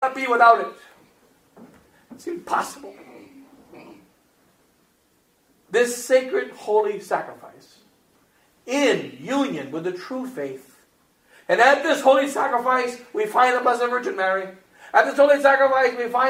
cannot be without it. It's impossible. This sacred, holy sacrifice, in union with the true faith. And at this holy sacrifice, we find the Blessed Virgin Mary. At this holy sacrifice, we find